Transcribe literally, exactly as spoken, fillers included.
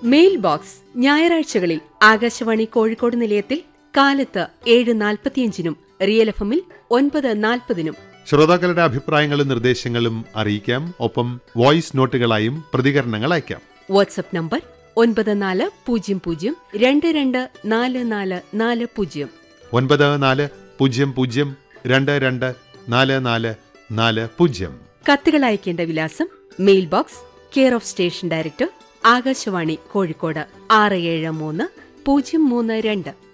Mail box ഞായറാഴ്ചകളിൽ ആകാശവാണി കോഴിക്കോട് നിലയത്തിൽ കാലത്ത് ഏഴ് നാൽപ്പത്തിയഞ്ചിനും റിയൽ എഫ് എമ്മിൽ ഒൻപത് നാൽപ്പതിനും. ശ്രോതാക്കളുടെ അഭിപ്രായങ്ങളും നിർദ്ദേശങ്ങളും അറിയിക്കാം. ഒപ്പം വോയിസ് നോട്ടുകളായും പ്രതികരണങ്ങൾ അയക്കാം. വാട്സ്ആപ്പ് നമ്പർ ഒൻപത് നാല് പൂജ്യം പൂജ്യം രണ്ട് രണ്ട് നാല് നാല് നാല് പൂജ്യം ഒൻപത് നാല് പൂജ്യം പൂജ്യം രണ്ട് രണ്ട് നാല് നാല് നാല് പൂജ്യം. കത്തുകൾ അയക്കേണ്ട വിലാസം: mail box, care of station director, Akashvani Kozhikode ആറ് ഏഴ് മൂന്ന് പൂജ്യം മൂന്ന് രണ്ട്.